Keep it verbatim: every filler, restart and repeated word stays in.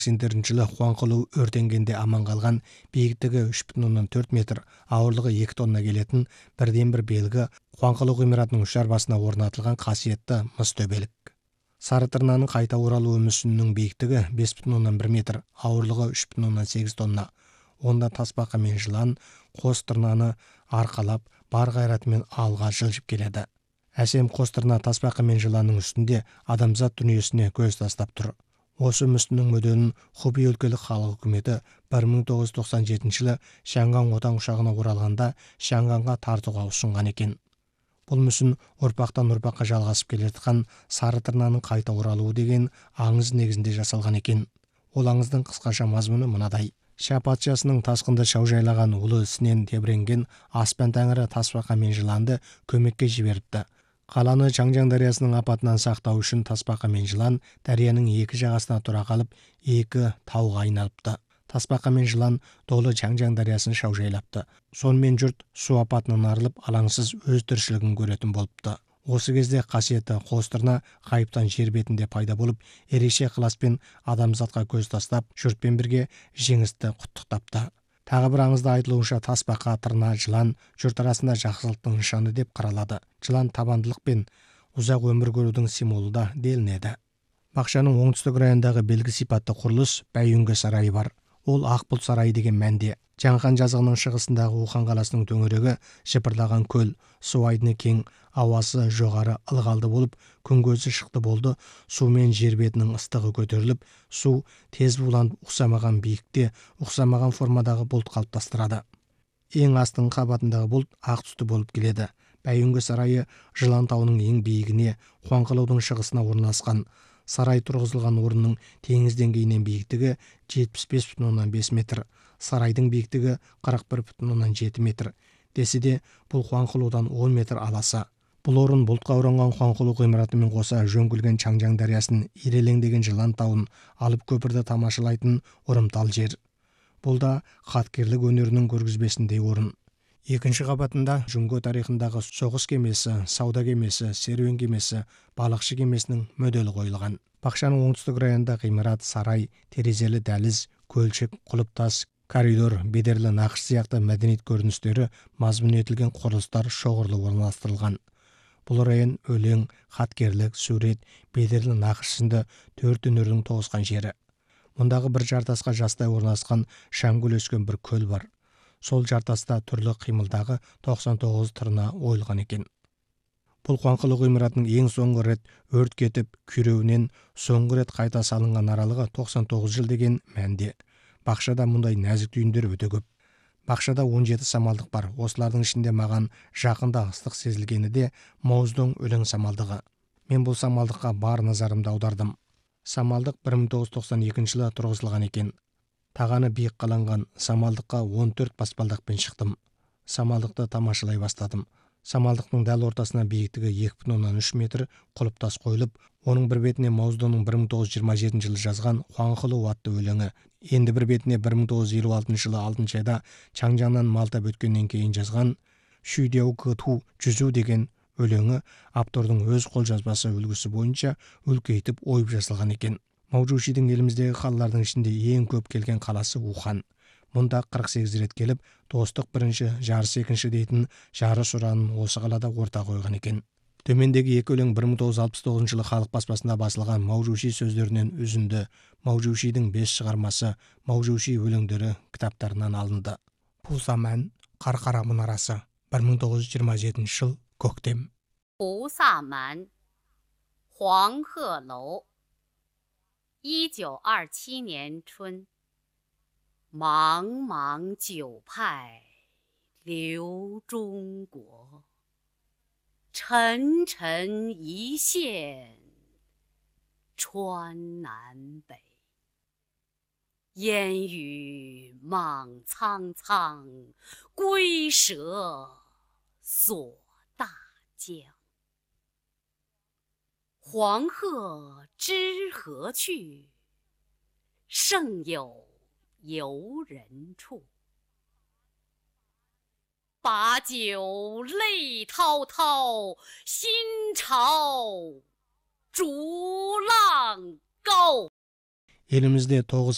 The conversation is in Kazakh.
сексен жылы Хуанхылу өртенгенде аман қалған биіктігі үш бүтін оннан төрт метр, ауырлығы екі тонна келетін бірден бір белгі Хуанхылу ғимаратының үш арбасына орнатылған қасиетті мыс төбелік. Сары тырнаның қайта оралуы мүсінінің биіктігі бес бүтін оннан бір метр, ауырлығы үш бүтін оннан сегіз тонна. Онда тасбақа мен жылан қос тырнаны арқалап, бар қайратымен алға жылжып келеді. Әсем қос тырна тасбақа мен жыланның үстінде адамзат дүниесіне көз тастап тұр. Осы мүсіннің моделін Хубей өлкелік халық үкіметі бір мың тоғыз жүз тоқсан жетінші жылы Шанган отан ұшағына оралғанда Шанганға тартуға ұсынған екен. Бұл мүсін ұрпақтан ұрпаққа жалғасып келе жатқан сары тырнаның қайта оралуы деген аңыз негізінде жасалған екен. Ол аңыздың қысқаша мазмұны мынадай. Ша патшасының тасқынды шаужайлаған ұлы ісінен тебіренген аспан тәңірі тасбақа мен жыланды көмекке жіберіпті. Қаланы Чаңжаң дариясының апатынан сақтау үшін тасбақа мен жылан дарияның екі жағасына тұра қалып, екі тауға айналыпты. Тасбақа мен жылан долы Чаңжаң дариясын шаужайлапты. Сонымен жұрт су апатынан арылып, алаңсыз өз тіршілігін көретін болыпты. Осы кезде қасиетті қос тырна ғайыптан жер бетінде пайда болып, ерекше ықыласпен адамзатқа көз тастап, жұртпен бірге жеңісті құттықтапты. Тағы бір аңызда айтылуынша тасбақа, тырна, жылан жұрт арасында жақсылықтың нышаны деп қаралады. Жылан табандылық пен ұзақ өмір көрудің символы да делінеді. Бақшаның оңтүстік районындағы белгі сипатты құрылыс Бәйүнгі сарайы бар. Ол Ақбұлт сарайы деген мәнде. Жаңхан жазығының шығысындағы Ухан қаласының төңірегі жыпырлаған көл, су айдыны кең, ауасы жоғары ылғалды болып, күн көзі шықты болды, сумен жер бетінің ыстығы көтеріліп, су тез буланып ұқсамаған биікте, ұқсамаған формадағы бұлт қалыптастырады. Ең астыңғы қабатындағы бұлт ақ түсті болып келеді. Бәйүнгі сарайы Жылан тауының ең биігіне, Хуанхылудың шығысына орналасқан. Сарай тұрғызылған орынның теңіз деңгейінен биіктігі жетпіс бес бүтін оннан бес метр, сарайдың биіктігі қырық бір бүтін оннан жеті метр. Десе де бұл Хуанхылудан он метр аласа. Бұл орын бұлтқа оранған Хуанхылу ғимаратымен қоса жөңкілген Чаңжаң дариясын, ирелеңдеген Жылан тауын, алып көпірді тамашалайтын ұрымтал жер. Бұл да хаткерлік өнерінің көргізбесіндей орын. Екінші қабатында Жүнго тарихындағы соғыс кемесі, сауда кемесі, серуен кемесі, балықшы кемесінің моделі қойылған. Бақшаның оңтүстік районында ғимарат, сарай, терезелі дәліз, көлшік, құлыптас, коридор, бедерлі нақыш сияқты мәдениет көріністері мазмұн етілген құрылыстар шоғырлы орналастырылған. Бұл район өлең, хаткерлік, сурет, бедерлі нақыш сынды төрт өнердің тоғысқан жері. Мұндағы бір жартасқа жастай орналасқан шаңгөл өскен бір көл бар. Сол жартаста түрлі қимылдағы тоқсан тоғыз тырна ойылған екен. Бұл Хуанхылу ғимаратының ең соңғы рет өрт кетіп, күйреуінен соңғы рет қайта салынған аралығы тоқсан тоғыз жыл деген мәнде. Бақшада мұндай нәзік түйіндер өте көп. Бақшада он жеті самалдық бар. Осылардың ішінде маған жақында ыстық сезілгені де Мауздың өлең самалдығы. Мен бұл самалдыққа бар назарымды аудардым. Самалдық бір мың тоғыз жүз тоқсан екінші жылы тұрғызылған екен. Тағаны биік қаланған самалдыққа он төрт баспалдақпен шықтым. Самалдықты тамашалай бастадым. Самалдықтың дәл ортасына биіктігі екі бүтін оннан үш метр құлыптас қойылып, оның бір бетіне Мауздың бір мың тоғыз жүз жиырма жетінші жылы жазған Хуанхылу атты өлеңі, енді бір бетіне бір мың тоғыз жүз елу алтыншы жылы алтыншы айда Чаңжаңнан малтап өткеннен кейін жазған Шүйдеу Кыту жүзу деген өлеңі автордың өз қолжазбасы үлгісі бойынша үлкейтіп ойып жасалған екен. Маужушидің еліміздегі қалалардың ішінде ең көп келген қаласы Ухан. Мұнда қырық сегіз рет келіп, достық бірінші, жарыс екінші дейтін жарыс ұранын осы қалада орта қойған екен. Төмендегі екі өлең бір мың тоғыз жүз алпыс тоғызыншы жылы халық баспасында басылған Маужуши сөздерінен үзінді. Маужушидің бес шығармасы Маужуши өлеңдері кітаптарынан алынды. Пусаман, Қарқара мұнарасы, бір мың тоғыз жүз жиырма жетінші жыл, көктем. Пусаман, Хуанхелоу,一九二七年春，茫茫九派流中国，沉沉一线穿南北。烟雨莽苍苍，龟蛇锁大江。黄鹤知何去？胜有游人处。把酒泪滔滔，心潮逐浪高。 Елімізде тоғыз